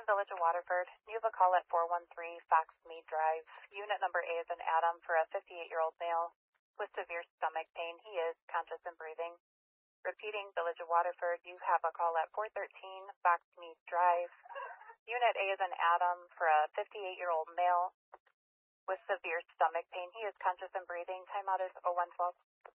Village of Waterford. You have a call at 413 Foxmead Drive. Unit number A is an Adam for a 58-year-old male with severe stomach pain. He is conscious and breathing. Repeating, Village of Waterford. You have a call at 413 Foxmead Drive. Unit A is an Adam for a 58-year-old male with severe stomach pain. He is conscious and breathing. Timeout is 0112.